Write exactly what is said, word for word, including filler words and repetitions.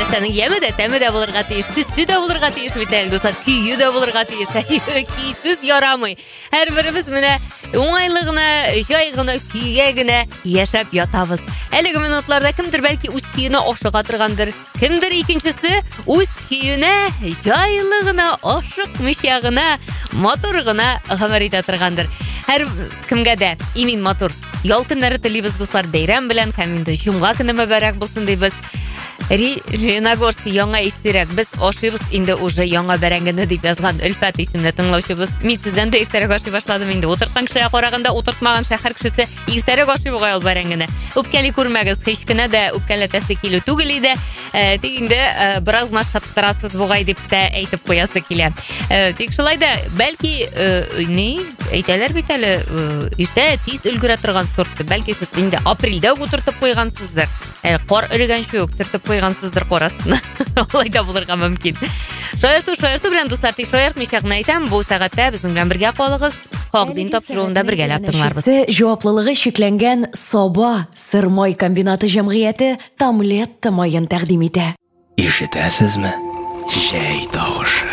нәрсәнең яме дә, тәме дә булырга тиеш, төсе дә булырга тиеш бит әле, дуслар, көйе дә булырга тиеш. Көйсез ярамый. Һәрберебез менә уңайлы гына, җай гына, көйгә генә яшәп ятабыз. Әлеге минутларда кемдер бәлки үз көенә ашыга торгандыр. Кемдер икенчесе үз көенә җайлы гына, ашыкмыйча гына, матур гына гомер итә торгандыр. Һәр кемгә дә имин матур ял көннәре телибез, дуслар, бәйрәм белән һәм инде җомга көне мөбарәк булсын дибез. Леногорск яңа иштерәк, без ашыйбыз инде уже яңа бәрәңгене дип язган Өлфәт исемле тыңлаучыбыз. Мин сездән дә иртәрәк ашый башладым инде. Утырткан кешегә караганда утыртмаган шәһәр кешесе иртәрәк ашый бугай ул бәрәңгене. Үпкәли күрмәгез, һич кенә дә үпкәләтәсе килү түгел иде. Тик инде бераз нашаттырасыз бугай дип тә әйтеп куясы килә. Тик шулай да бәлки ни әйтәләр бит әле иртә тиз өлгерә торган сорт. Бәлки сез инде апрельдә утыртып куйгансыздыр. Кар өргәнче үк төртеп куйгансыздыр корасына. Алай да булырга мөмкин. Шаярту, шаярту белән, дуслар, тик шаяртмыйча гына әйтәм, бу сәгатьтә безнең белән бергә калыгыз. Хак дин тапшыруында бергәләп тыңларбыз. Җаваплылыгы шикләнгән Саба Сырмай комбинаты җәмгыяте Тамлет майын тәкъдим итә. Ишетәсезме? Җәй тавышы.